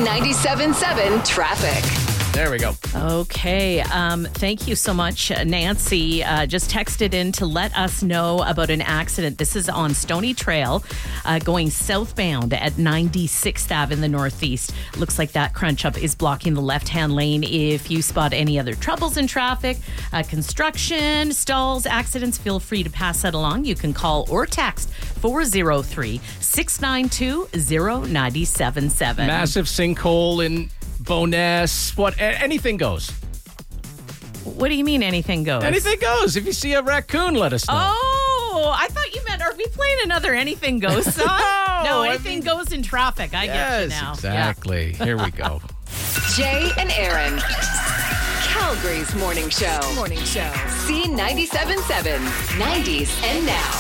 97.7 traffic. There we go. Okay. Thank you so much. Nancy just texted in to let us know about an accident. This is on Stony Trail going southbound at 96th Ave in the Northeast. Looks like that crunch up is blocking the left-hand lane. If you spot any other troubles in traffic, construction, stalls, accidents, feel free to pass that along. You can call or text 403-692-0977. Massive sinkhole in Bowness. Anything goes. What do you mean anything goes? Anything goes. If you see a raccoon, let us know. Oh, I thought you meant, are we playing another anything goes song? No, anything goes in traffic. I get you now. Exactly. Yeah. Here we go. Jay and Aaron. Calgary's morning show. C97.7. 90s and now.